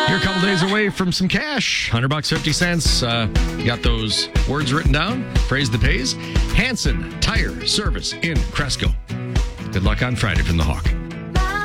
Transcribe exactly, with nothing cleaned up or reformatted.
You're a couple days away from some cash. one hundred bucks, fifty cents. Uh, you got those words written down. Phrase that pays. Hanson Tire Service in Cresco. Good luck on Friday from the Hawk.